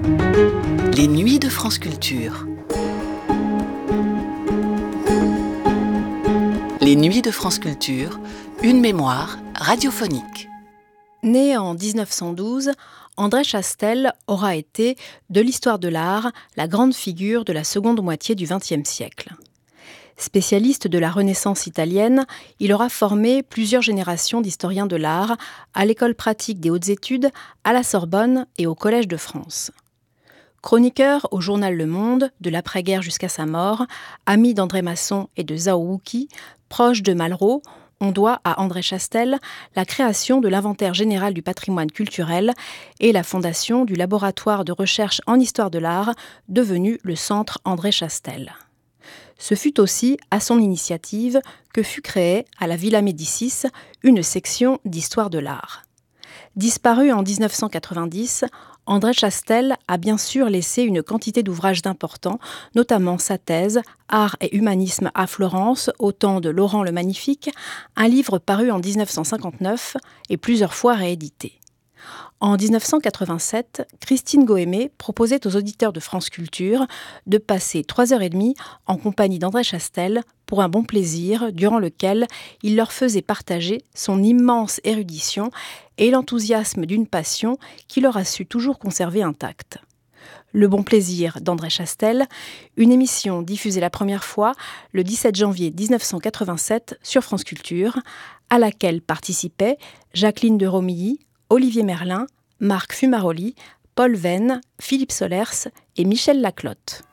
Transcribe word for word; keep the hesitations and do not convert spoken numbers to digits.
Les nuits de France Culture. Les nuits de France Culture, une mémoire radiophonique. Né en dix-neuf cent douze, André Chastel aura été, de l'histoire de l'art, la grande figure de la seconde moitié du vingtième siècle. Spécialiste de la Renaissance italienne, il aura formé plusieurs générations d'historiens de l'art à l'École pratique des hautes études, à la Sorbonne et au Collège de France. Chroniqueur au journal Le Monde, de l'après-guerre jusqu'à sa mort, ami d'André Masson et de Zhao Wuqi, proche de Malraux, on doit à André Chastel la création de l'Inventaire général du patrimoine culturel et la fondation du laboratoire de recherche en histoire de l'art, devenu le Centre André Chastel. Ce fut aussi à son initiative que fut créée, à la Villa Médicis, une section d'histoire de l'art. Disparu en dix-neuf cent quatre-vingt-dix, André Chastel a bien sûr laissé une quantité d'ouvrages importants, notamment sa thèse « Art et humanisme à Florence, au temps de Laurent le Magnifique », un livre paru en dix-neuf cent cinquante-neuf et plusieurs fois réédité. En dix-neuf cent quatre-vingt-sept, Christine Gohémé proposait aux auditeurs de France Culture de passer trois heures et demie en compagnie d'André Chastel pour un bon plaisir durant lequel il leur faisait partager son immense érudition et l'enthousiasme d'une passion qu'il aura su toujours conserver intacte. Le bon plaisir d'André Chastel, une émission diffusée la première fois le dix-sept janvier dix-neuf cent quatre-vingt-sept sur France Culture, à laquelle participaient Jacqueline de Romilly, Olivier Merlin, Marc Fumaroli, Paul Venn, Philippe Solers et Michel Laclotte.